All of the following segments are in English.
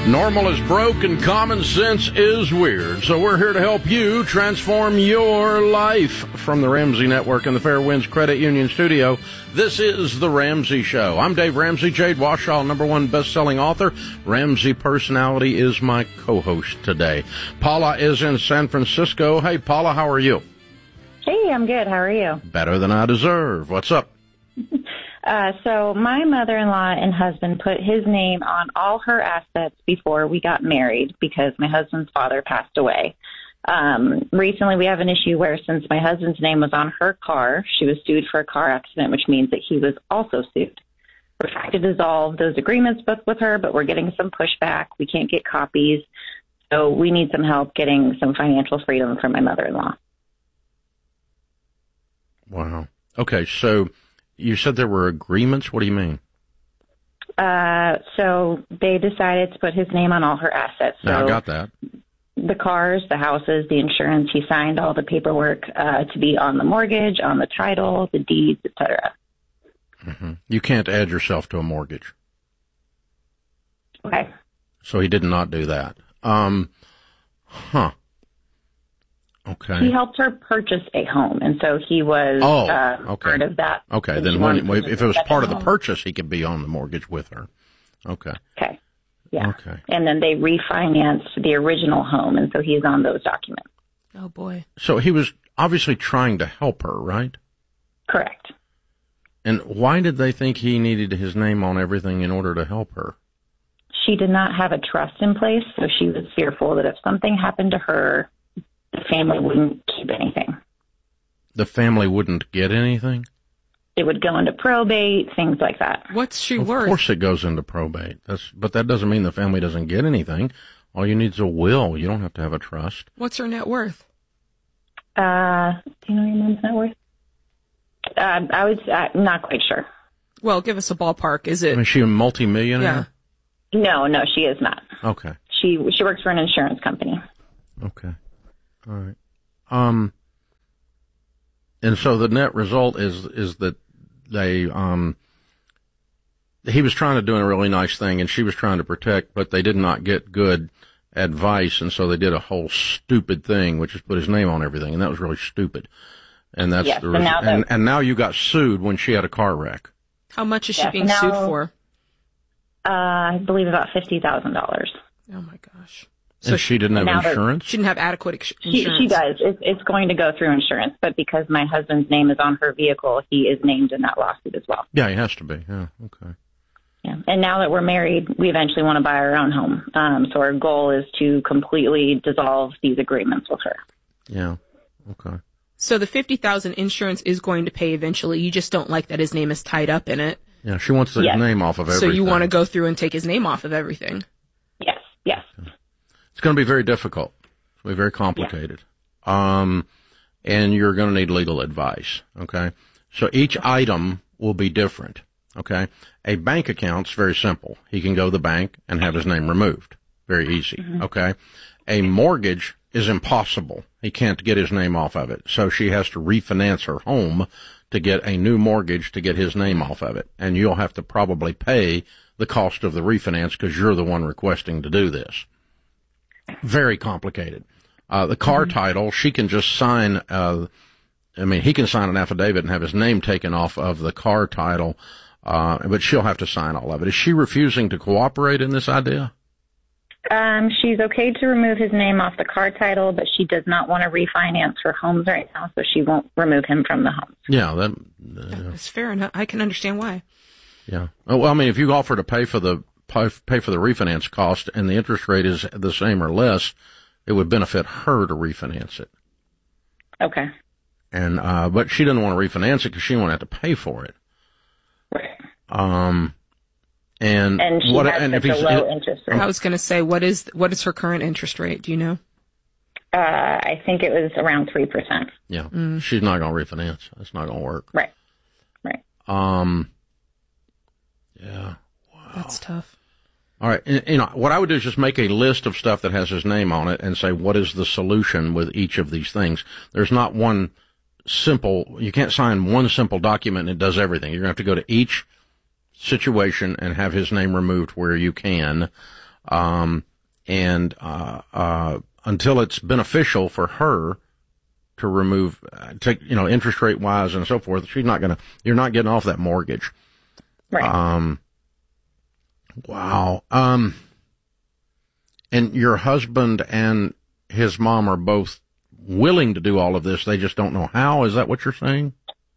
Normal is broke and common sense is weird. So we're here to help you transform your life. From the Ramsey Network and the Fairwinds Credit Union Studio, this is The Ramsey Show. I'm Dave Ramsey, Jade Warshaw, #1 best-selling author. Ramsey Personality is my co-host today. Paula is in San Francisco. Hey, Paula, how are you? Hey, I'm good. How are you? Better than I deserve. What's up? So my mother-in-law and husband put his name on all her assets before we got married because my husband's father passed away. Recently, we have an issue where since my husband's name was on her car, she was sued for a car accident, which means that he was also sued. We're trying to dissolve those agreements with her, but we're getting some pushback. We can't get copies. So we need some help getting some financial freedom for my mother-in-law. Wow. Okay, so you said there were agreements. What do you mean? So they decided to put his name on all her assets. So I got that. The cars, the houses, the insurance, he signed all the paperwork to be on the mortgage, on the title, the deeds, etc. Mm-hmm. You can't add yourself to a mortgage. Okay. So he did not do that. Okay. He helped her purchase a home, and so he was part of that. Okay, then if it was part of the purchase, he could be on the mortgage with her. Okay. Okay. Yeah. Okay. And then they refinanced the original home, and so he's on those documents. Oh, boy. So he was obviously trying to help her, right? Correct. And why did they think he needed his name on everything in order to help her? She did not have a trust in place, so she was fearful that if something happened to her, the family wouldn't keep anything. The family wouldn't get anything? It would go into probate, things like that. What's she Of worth? course it goes into probate. But that doesn't mean the family doesn't get anything. All you need is a will. You don't have to have a trust. What's her net worth? Do you know your mom's net worth? I was not quite sure. Well, give us a ballpark. Is it? Is she a multimillionaire? Yeah. No, she is not. Okay. She works for an insurance company. Okay. All right. And so the net result is that they, he was trying to do a really nice thing and she was trying to protect, but they did not get good advice. And so they did a whole stupid thing, which is put his name on everything. And that was really stupid. And that's the reason. And now you got sued when she had a car wreck. How much is she being sued for? I believe about $50,000. Oh my gosh. So she didn't have insurance? She didn't have adequate insurance? She does. It's going to go through insurance, but because my husband's name is on her vehicle, he is named in that lawsuit as well. Yeah, he has to be. Yeah, okay. Yeah. And now that we're married, we eventually want to buy our own home. So our goal is to completely dissolve these agreements with her. Yeah, okay. So the $50,000 insurance is going to pay eventually. You just don't like that his name is tied up in it. Yeah, she wants his name off of everything. So you want to go through and take his name off of everything. Yes. Okay. It's going to be very difficult. It's going to be very complicated. Yeah. And you're going to need legal advice, okay? So each item will be different, okay? A bank account's very simple. He can go to the bank and have his name removed. Very easy, okay? A mortgage is impossible. He can't get his name off of it. So she has to refinance her home to get a new mortgage to get his name off of it. And you'll have to probably pay the cost of the refinance because you're the one requesting to do this. Very complicated. The car title, she can just sign, he can sign an affidavit and have his name taken off of the car title, but she'll have to sign all of it. Is she refusing to cooperate in this idea? She's okay to remove his name off the car title, but she does not want to refinance her homes right now, so she won't remove him from the homes. Yeah, that's fair enough. I can understand why. Yeah. Well, if you offer to pay for the refinance cost and the interest rate is the same or less, it would benefit her to refinance it. Okay. And but she doesn't want to refinance it because she won't have to pay for it. Right. And she has such a low interest rate. I was going to say, what is her current interest rate? Do you know? I think it was around 3%. Yeah. She's not going to refinance. That's not going to work. Right. Yeah. Wow. That's tough. All right. What I would do is just make a list of stuff that has his name on it and say, what is the solution with each of these things? There's not one you can't sign one simple document and it does everything. You're going to have to go to each situation and have his name removed where you can. Until it's beneficial for her to remove, interest rate wise and so forth, you're not getting off that mortgage. Right. Wow. And your husband and his mom are both willing to do all of this. They just don't know how. Is that what you're saying?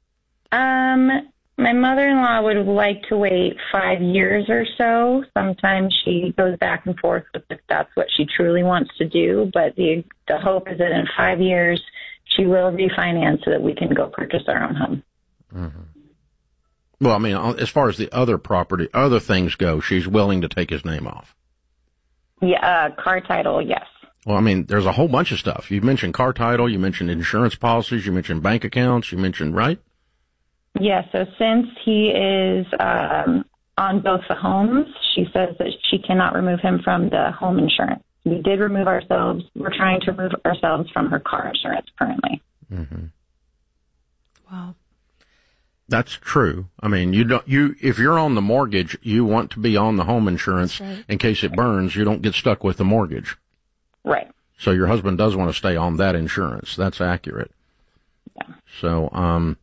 My mother-in-law would like to wait 5 years or so. Sometimes she goes back and forth with if that's what she truly wants to do. But the hope is that in 5 years, she will refinance so that we can go purchase our own home. Mm-hmm. Well, I mean, as far as the other things go, she's willing to take his name off. Yeah, car title, yes. Well, I mean, there's a whole bunch of stuff. You mentioned car title, you mentioned insurance policies, you mentioned bank accounts, right? Yeah, so since he is on both the homes, she says that she cannot remove him from the home insurance. We did remove ourselves. We're trying to remove ourselves from her car insurance currently. Mm-hmm. Wow. That's true. I mean, if you're on the mortgage, you want to be on the home insurance in case it burns. You don't get stuck with the mortgage. Right. So your husband does want to stay on that insurance. That's accurate. Yeah. So,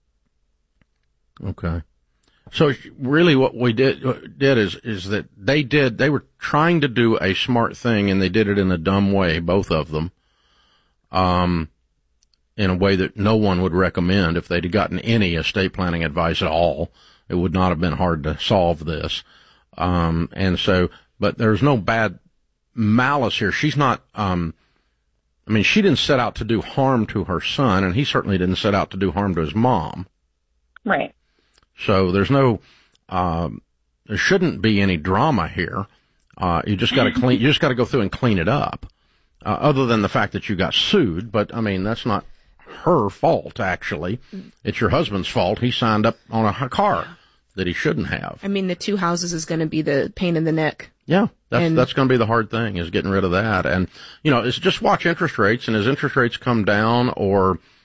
okay. So really what we did is that they were trying to do a smart thing and they did it in a dumb way, both of them. In a way that no one would recommend. If they'd have gotten any estate planning advice at all, it would not have been hard to solve this. But there's no bad malice here. She's not, she didn't set out to do harm to her son, and he certainly didn't set out to do harm to his mom. Right. So there's no, there shouldn't be any drama here. You just gotta go through and clean it up. Other than the fact that you got sued, but I mean, that's not her fault, actually. It's your husband's fault. He signed up on a car that he shouldn't have. I mean, the two houses is going to be the pain in the neck. Yeah, that's going to be the hard thing, is getting rid of that. And, it's just watch interest rates, and as interest rates come down or